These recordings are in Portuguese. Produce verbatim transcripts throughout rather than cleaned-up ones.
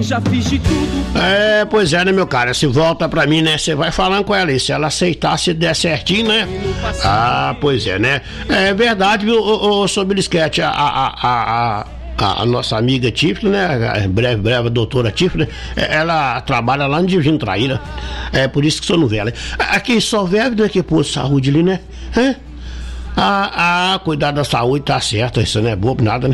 já fiz de tudo. É, pois é, né, meu cara? Se volta pra mim, né? Você vai falando com ela aí. Se ela aceitar, se der certinho, né? Ah, pois é, né? É verdade, viu, ô, ô, sobre o esquete, a, a, a, a, a nossa amiga Tifle, né? A breve, breve, a doutora Tifle, ela trabalha lá no Divino Traíra. É por isso que sou novela. Aqui só verve do que pôr saúde ali, né? Hã? Ah, ah, cuidar da saúde tá certo, isso não é bobo nada, né?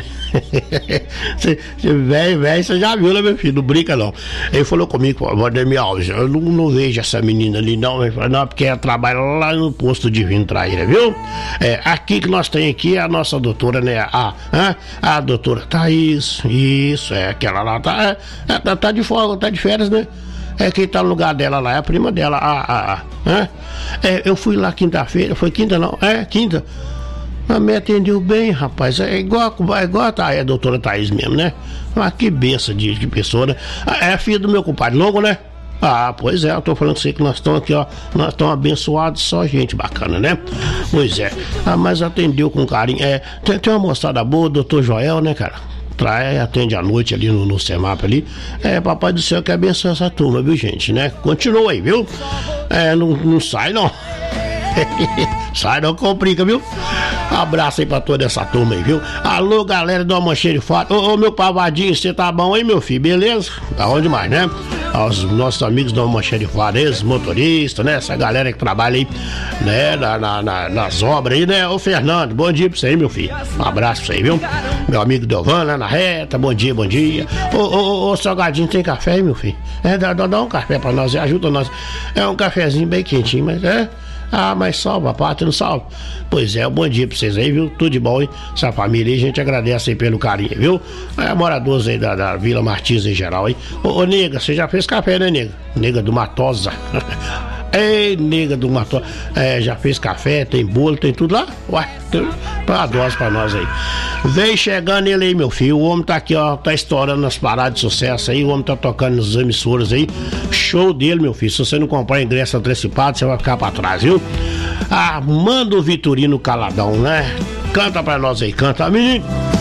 Velho, velho, você já viu, né, meu filho? Não brinca não. Ele falou comigo, Valdemir Alves, eu não, não vejo essa menina ali não. Ele falou, não, porque ela trabalha lá no posto Divino Traíra, viu? É, aqui que nós temos aqui é a nossa doutora, né? A, a, a doutora Thaís, isso, é, aquela lá tá, é, tá, tá de folga, tá de férias, né? É, quem tá no lugar dela lá é a prima dela, a, a, a, a. É, eu fui lá quinta-feira, foi quinta não, é, quinta. Mas me atendeu bem, rapaz, é igual, é igual a, é a doutora Thaís mesmo, né? Mas que benção de, de pessoa, né? É a filha do meu compadre Longo, né? Ah, pois é, eu tô falando com você que nós estamos aqui, ó, nós estamos abençoados, só gente bacana, né? Pois é, ah, mas atendeu com carinho, é, tem, tem uma moçada boa, doutor Joel, né, cara? Trai, atende à noite ali no, no Semap ali. É, papai do céu que abençoe essa turma, viu, gente, né? Continua aí, viu? É, não, não sai não. Sai não, complica, viu? Abraço aí pra toda essa turma aí, viu? Alô, galera do Almoxerifado. Ô, ô, meu pavadinho, você tá bom aí, meu filho? Beleza? Tá bom demais, né? Aos nossos amigos do Almoxerifado, esses motoristas, né? Essa galera que trabalha aí, né? Na, na, na, nas obras aí, né? Ô, Fernando, bom dia pra você aí, meu filho. Um abraço pra você aí, viu? Meu amigo Delvan, lá na reta, bom dia, bom dia. Ô, ô, ô, ô, Salgadinho, tem café aí, meu filho? É, dá, dá um café pra nós, ajuda nós. É um cafezinho bem quentinho, mas é... Ah, mas salva, a pátria não salva. Pois é, um bom dia pra vocês aí, viu? Tudo de bom, hein? Essa família aí, a gente agradece aí pelo carinho, viu? É, moradores aí da, da Vila Martins em geral, hein? Ô, ô, nega, você já fez café, né, nega? Nega do Matosa. Ei, nega do Matosa. É, já fez café, tem bolo, tem tudo lá? Ué, tem uma dose pra nós aí. Vem chegando ele aí, meu filho. O homem tá aqui, ó, tá estourando nas paradas de sucesso aí. O homem tá tocando nas emissoras aí. Show dele, meu filho. Se você não comprar ingresso antecipado, você vai ficar pra trás, viu? Ah, manda o Vitorino Caladão, né? Canta pra nós aí, canta, menino.